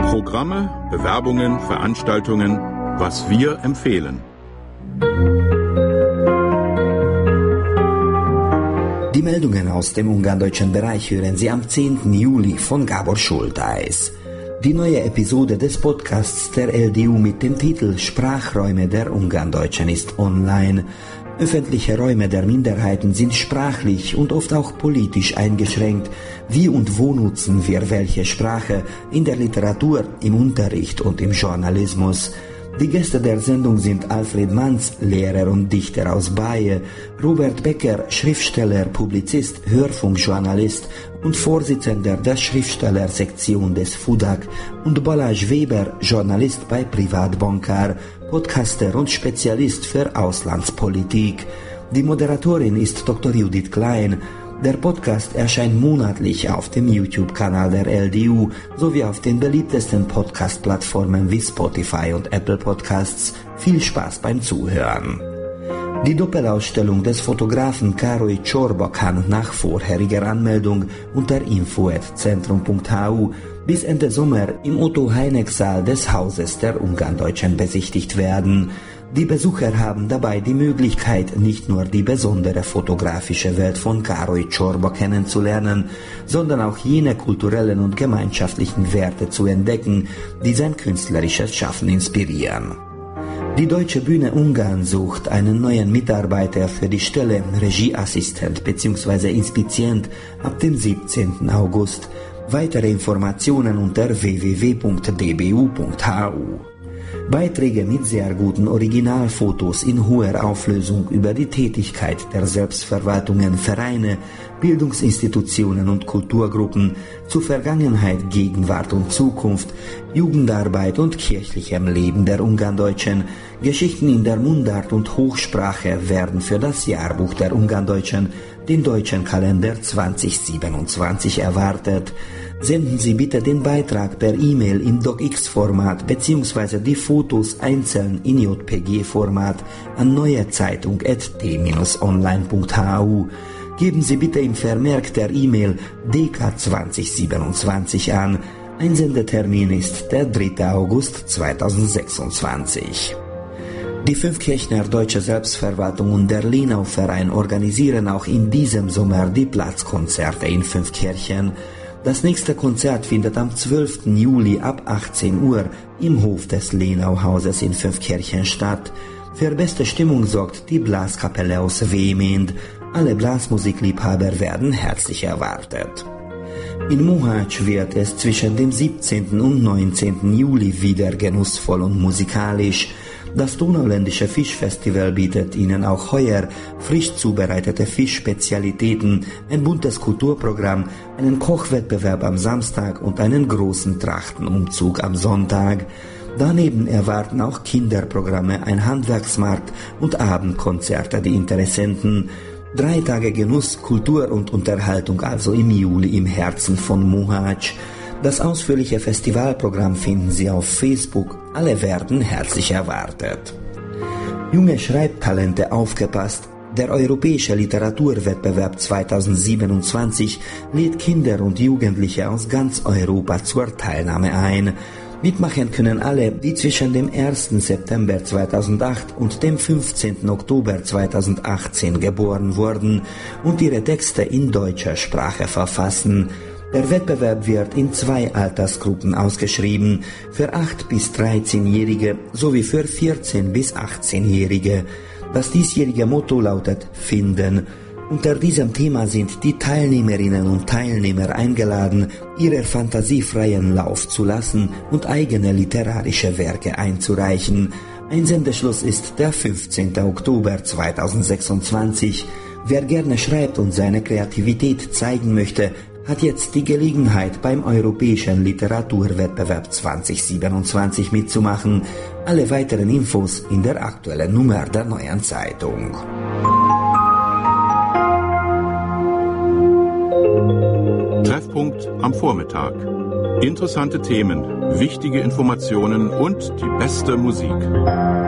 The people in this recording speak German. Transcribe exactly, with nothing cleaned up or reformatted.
Programme, Bewerbungen, Veranstaltungen, was wir empfehlen. Die Meldungen aus dem ungarndeutschen Bereich hören Sie am zehnten Juli von Gábor Schultheiss. Die neue Episode des Podcasts der L D U mit dem Titel Sprachräume der Ungarndeutschen ist online. Öffentliche Räume der Minderheiten sind sprachlich und oft auch politisch eingeschränkt. Wie und wo nutzen wir welche Sprache? In der Literatur, im Unterricht und im Journalismus. Die Gäste der Sendung sind Alfred Manz, Lehrer und Dichter aus Baie, Robert Becker, Schriftsteller, Publizist, Hörfunkjournalist und Vorsitzender der Schriftstellersektion des FUDAK und Balázs Weber, Journalist bei Privatbankar, Podcaster und Spezialist für Auslandspolitik. Die Moderatorin ist Doktor Judith Klein. Der Podcast erscheint monatlich auf dem YouTube-Kanal der L D U sowie auf den beliebtesten Podcast-Plattformen wie Spotify und Apple Podcasts. Viel Spaß beim Zuhören. Die Doppelausstellung des Fotografen Károly Csorba kann nach vorheriger Anmeldung unter info at centrum punkt h u bis Ende Sommer im Otto-Heineck-Saal des Hauses der Ungarndeutschen besichtigt werden. Die Besucher haben dabei die Möglichkeit, nicht nur die besondere fotografische Welt von Károly Csorba kennenzulernen, sondern auch jene kulturellen und gemeinschaftlichen Werte zu entdecken, die sein künstlerisches Schaffen inspirieren. Die Deutsche Bühne Ungarn sucht einen neuen Mitarbeiter für die Stelle Regieassistent bzw. Inspizient ab dem siebzehnten August. Weitere Informationen unter w w w punkt d b u punkt h u. Beiträge mit sehr guten Originalfotos in hoher Auflösung über die Tätigkeit der Selbstverwaltungen, Vereine, Bildungsinstitutionen und Kulturgruppen zu Vergangenheit, Gegenwart und Zukunft, Jugendarbeit und kirchlichem Leben der Ungarndeutschen, Geschichten in der Mundart und Hochsprache werden für das Jahrbuch der Ungarndeutschen, den deutschen Kalender zwanzig siebenundzwanzig erwartet. Senden Sie bitte den Beitrag per E-Mail im DocX-Format bzw. die Fotos einzeln in J P G-Format an neuezeitung at t bindestrich online punkt h u. Geben Sie bitte im Vermerk der E-Mail D K zwanzig siebenundzwanzig an. Einsendetermin ist der dritte August zweitausendsechsundzwanzig. Die Fünfkirchner Deutsche Selbstverwaltung und der Lenau-Verein organisieren auch in diesem Sommer die Platzkonzerte in Fünfkirchen. Das nächste Konzert findet am zwölften Juli ab achtzehn Uhr im Hof des Lenau-Hauses in Fünfkirchen statt. Für beste Stimmung sorgt die Blaskapelle aus Vehmend. Alle Blasmusikliebhaber werden herzlich erwartet. In Mohács wird es zwischen dem siebzehnten und neunzehnten Juli wieder genussvoll und musikalisch. Das Donauländische Fischfestival bietet Ihnen auch heuer frisch zubereitete Fischspezialitäten, ein buntes Kulturprogramm, einen Kochwettbewerb am Samstag und einen großen Trachtenumzug am Sonntag. Daneben erwarten auch Kinderprogramme, ein Handwerksmarkt und Abendkonzerte die Interessenten. Drei Tage Genuss, Kultur und Unterhaltung also im Juli im Herzen von Mohács. Das ausführliche Festivalprogramm finden Sie auf Facebook. Alle werden herzlich erwartet. Junge Schreibtalente, aufgepasst! Der Europäische Literaturwettbewerb zweitausendsiebenundzwanzig lädt Kinder und Jugendliche aus ganz Europa zur Teilnahme ein. Mitmachen können alle, die zwischen dem ersten September zweitausendacht und dem fünfzehnten Oktober zweitausendachtzehn geboren wurden und ihre Texte in deutscher Sprache verfassen. Der Wettbewerb wird in zwei Altersgruppen ausgeschrieben, für acht- bis dreizehnjährige sowie für vierzehn- bis achtzehnjährige. Das diesjährige Motto lautet Finden. Unter diesem Thema sind die Teilnehmerinnen und Teilnehmer eingeladen, ihrer Fantasie freien Lauf zu lassen und eigene literarische Werke einzureichen. Einsendeschluss ist der fünfzehnten Oktober zweitausendsechsundzwanzig. Wer gerne schreibt und seine Kreativität zeigen möchte, hat jetzt die Gelegenheit, beim Europäischen Literaturwettbewerb zwanzig siebenundzwanzig mitzumachen. Alle weiteren Infos in der aktuellen Nummer der Neuen Zeitung. Treffpunkt am Vormittag. Interessante Themen, wichtige Informationen und die beste Musik.